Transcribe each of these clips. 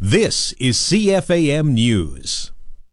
This is CFAM News.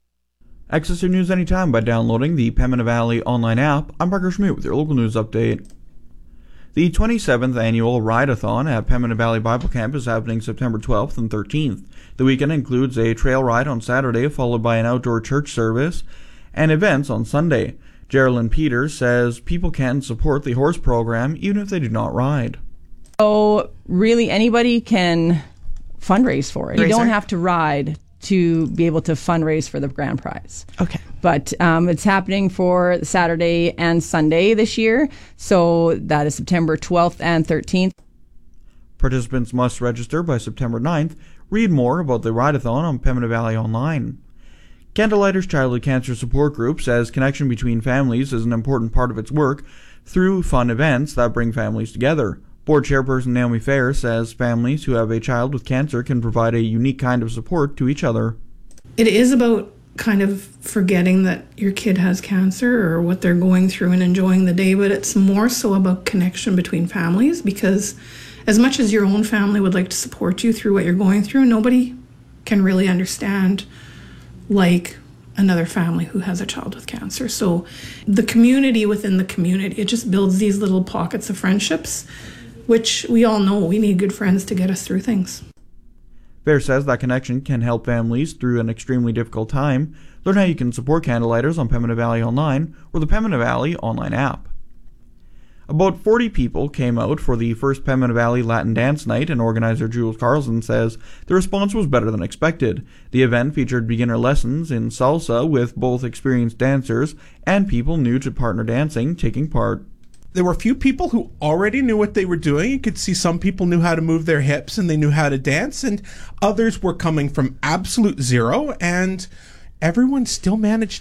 Access your news anytime by downloading the Pembina Valley online app. I'm Parker Schmidt with your local news update. The 27th annual Ride-a-thon at Pembina Valley Bible Camp is happening September 12th and 13th. The weekend includes a trail ride on Saturday, followed by an outdoor church service, and events on Sunday. Geraldine Peters says people can support the horse program even if they do not ride. So really anybody can fundraise for it. You don't have to ride to be able to fundraise for the grand prize. Okay. But it's happening for Saturday and Sunday this year. So that is September 12th and 13th. Participants must register by September 9th. Read more about the Ride-a-thon on Pembina Valley Online. Candlelighters Childhood Cancer Support Group says connection between families is an important part of its work through fun events that bring families together. Board Chairperson Naomi Fair says families who have a child with cancer can provide a unique kind of support to each other. It is about kind of forgetting that your kid has cancer or what they're going through and enjoying the day, but it's more so about connection between families, because as much as your own family would like to support you through what you're going through, nobody can really understand like another family who has a child with cancer. So the community within the community, it just builds these little pockets of friendships, which we all know we need good friends to get us through things. Fair says that connection can help families through an extremely difficult time. Learn how you can support Candlelighters on Pembina Valley Online or the Pembina Valley Online app. About 40 people came out for the first Pembina Valley Latin Dance Night, and organizer Jules Carlson says the response was better than expected. The event featured beginner lessons in salsa with both experienced dancers and people new to partner dancing taking part. There were a few people who already knew what they were doing. You could see some people knew how to move their hips and they knew how to dance, and others were coming from absolute zero, and everyone still managed